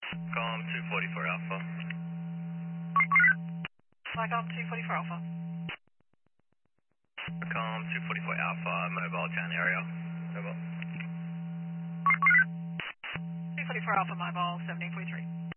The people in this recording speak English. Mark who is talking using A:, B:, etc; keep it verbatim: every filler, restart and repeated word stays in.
A: Com two forty-four Alpha.
B: Flycom two forty-four Alpha.
A: Com two forty-four Alpha, mobile town area. Over.
B: two forty-four Alpha, mobile seventeen forty-three.